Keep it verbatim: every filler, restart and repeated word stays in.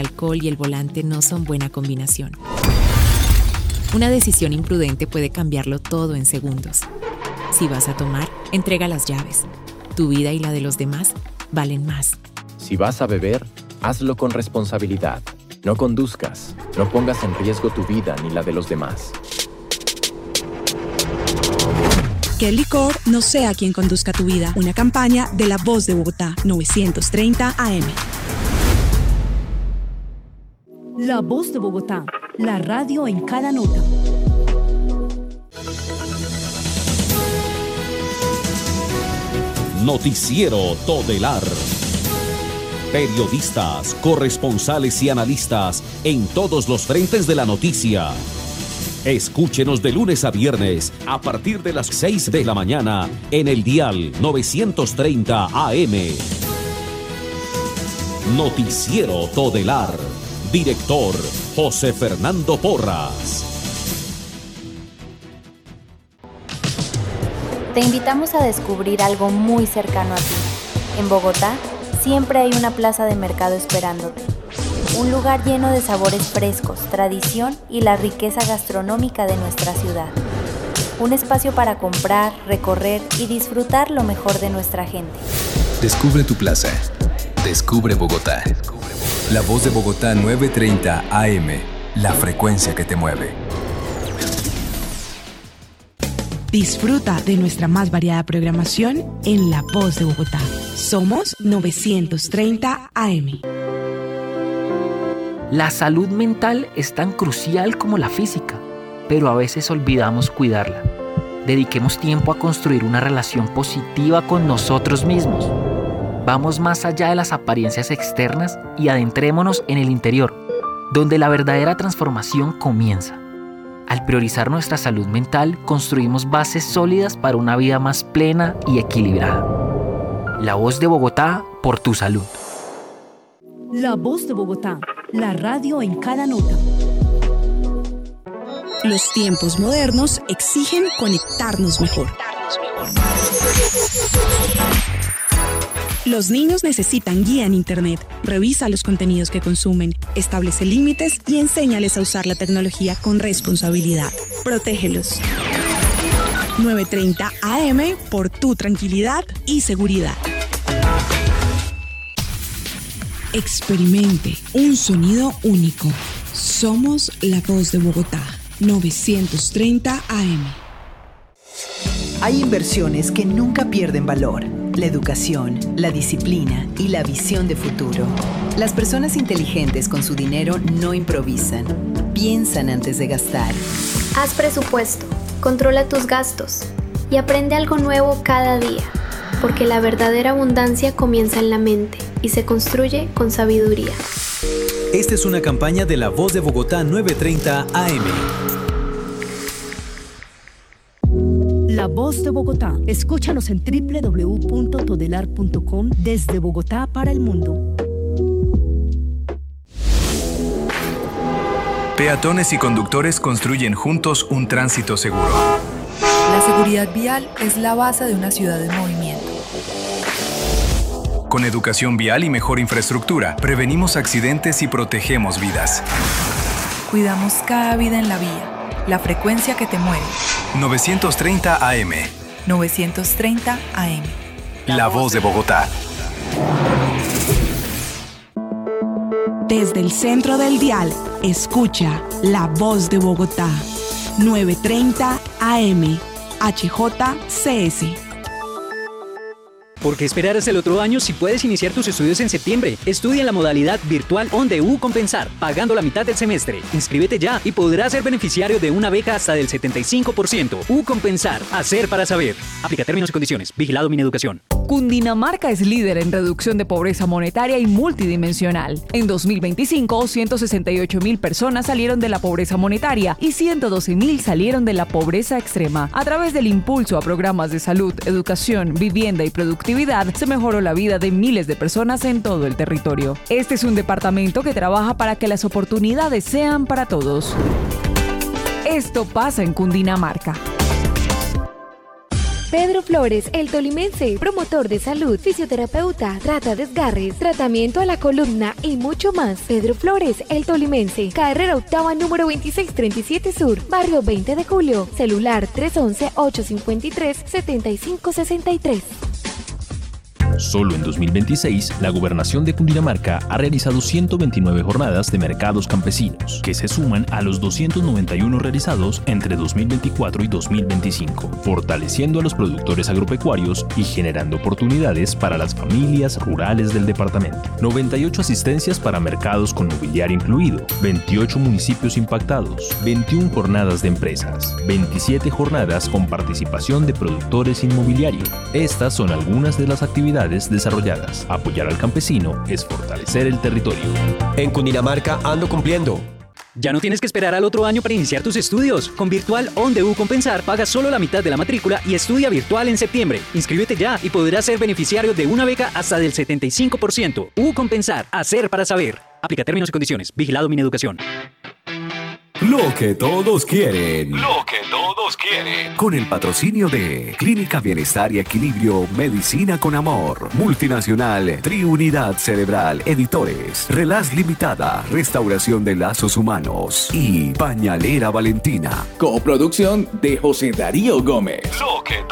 alcohol y el volante no son buena combinación. Una decisión imprudente puede cambiarlo todo en segundos. Si vas a tomar, entrega las llaves. Tu vida y la de los demás valen más. Si vas a beber, hazlo con responsabilidad. No conduzcas, no pongas en riesgo tu vida ni la de los demás. Que el licor no sea quien conduzca tu vida. Una campaña de La Voz de Bogotá, novecientos treinta A M. La Voz de Bogotá, la radio en cada nota. Noticiero Todelar. Periodistas, corresponsales y analistas en todos los frentes de la noticia. Escúchenos de lunes a viernes a partir de las seis de la mañana en el dial novecientos treinta A M. Noticiero Todelar. Director José Fernando Porras. Te invitamos a descubrir algo muy cercano a ti. En Bogotá siempre hay una plaza de mercado esperándote. Un lugar lleno de sabores frescos, tradición y la riqueza gastronómica de nuestra ciudad. Un espacio para comprar, recorrer y disfrutar lo mejor de nuestra gente. Descubre tu plaza. Descubre Bogotá. La Voz de Bogotá novecientos treinta A M. La frecuencia que te mueve. Disfruta de nuestra más variada programación en La Voz de Bogotá. Somos novecientos treinta A M. La salud mental es tan crucial como la física, pero a veces olvidamos cuidarla. Dediquemos tiempo a construir una relación positiva con nosotros mismos. Vamos más allá de las apariencias externas y adentrémonos en el interior, donde la verdadera transformación comienza. Al priorizar nuestra salud mental, construimos bases sólidas para una vida más plena y equilibrada. La Voz de Bogotá, por tu salud. La Voz de Bogotá, la radio en cada nota. Los tiempos modernos exigen conectarnos mejor. Los niños necesitan guía en Internet. Revisa los contenidos que consumen, establece límites y enséñales a usar la tecnología con responsabilidad. Protégelos. novecientos treinta A M por tu tranquilidad y seguridad. Experimente un sonido único. Somos La Voz de Bogotá, novecientos treinta A M. Hay inversiones que nunca pierden valor. La educación, la disciplina y la visión de futuro. Las personas inteligentes con su dinero no improvisan. Piensan antes de gastar. Haz presupuesto, controla tus gastos y aprende algo nuevo cada día, porque la verdadera abundancia comienza en la mente y se construye con sabiduría. Esta es una campaña de La Voz de Bogotá novecientos treinta A M. La Voz de Bogotá. Escúchanos en doble u doble u doble u punto todelar punto com desde Bogotá para el mundo. Peatones y conductores construyen juntos un tránsito seguro. La seguridad vial es la base de una ciudad en movimiento. Con educación vial y mejor infraestructura, prevenimos accidentes y protegemos vidas. Cuidamos cada vida en la vía. La frecuencia que te mueve. novecientos treinta A M. novecientos treinta A M. La Voz de Bogotá. Desde el centro del dial, escucha La Voz de Bogotá. novecientos treinta A M. H J C S. ¿Por qué esperar hasta el otro año si puedes iniciar tus estudios en septiembre? Estudia en la modalidad virtual On The U Compensar, pagando la mitad del semestre. Inscríbete ya y podrás ser beneficiario de una beca hasta del setenta y cinco por ciento. U Compensar, hacer para saber. Aplica términos y condiciones. Vigilado Mineducación. Cundinamarca es líder en reducción de pobreza monetaria y multidimensional. En dos mil veinticinco, ciento sesenta y ocho mil personas salieron de la pobreza monetaria y ciento doce mil salieron de la pobreza extrema. A través del impulso a programas de salud, educación, vivienda y productividad, se mejoró la vida de miles de personas en todo el territorio. Este es un departamento que trabaja para que las oportunidades sean para todos. Esto pasa en Cundinamarca. Pedro Flores, el tolimense, promotor de salud, fisioterapeuta, trata desgarres, tratamiento a la columna y mucho más. Pedro Flores, el tolimense, carrera octava número veintiséis treinta y siete Sur, barrio veinte de julio, celular tres once, ocho cincuenta y tres, setenta y cinco sesenta y tres. Solo en dos mil veintiséis, la Gobernación de Cundinamarca ha realizado ciento veintinueve jornadas de mercados campesinos, que se suman a los doscientos noventa y uno realizados entre dos mil veinticuatro y dos mil veinticinco, fortaleciendo a los productores agropecuarios y generando oportunidades para las familias rurales del departamento. noventa y ocho asistencias para mercados con mobiliario incluido, veintiocho municipios impactados, veintiuna jornadas de empresas, veintisiete jornadas con participación de productores inmobiliario. Estas son algunas de las actividades desarrolladas. Apoyar al campesino es fortalecer el territorio. En Cundinamarca ando cumpliendo. Ya no tienes que esperar al otro año para iniciar tus estudios. Con Virtual On de U Compensar, paga solo la mitad de la matrícula y estudia virtual en septiembre. Inscríbete ya y podrás ser beneficiario de una beca hasta del setenta y cinco por ciento. U Compensar, hacer para saber. Aplica términos y condiciones. Vigilado Mineducación. Lo que todos quieren. Lo que todos quieren. Con el patrocinio de Clínica Bienestar y Equilibrio, Medicina con Amor, Multinacional, Triunidad Cerebral, Editores, Relaz Limitada, Restauración de Lazos Humanos y Pañalera Valentina. Coproducción de José Darío Gómez. Lo que